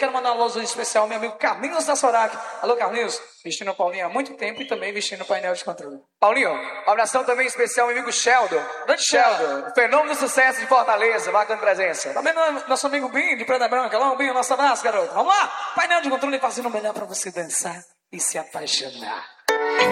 quero mandar um alôzinho especial ao meu amigo Carlinhos da Sorac. Alô, Carlinhos, vestindo a Paulinha há muito tempo e também vestindo o painel de controle. Paulinho, um abração também especial ao meu amigo Sheldon. Grande Sheldon, o fenômeno do sucesso de Fortaleza, bacana presença. Também nosso amigo Binho, de Preta Branca. Alô, Binho, nosso abraço, garoto. Vamos lá, painel de controle fazendo o melhor pra você dançar e se apaixonar.